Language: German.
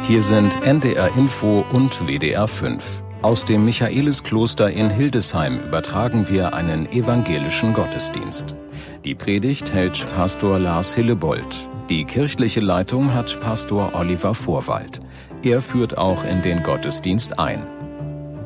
Hier sind NDR Info und WDR 5. Aus dem Michaeliskloster in Hildesheim übertragen wir einen evangelischen Gottesdienst. Die Predigt hält Pastor Lars Hillebold. Die kirchliche Leitung hat Pastor Oliver Vorwald. Er führt auch in den Gottesdienst ein.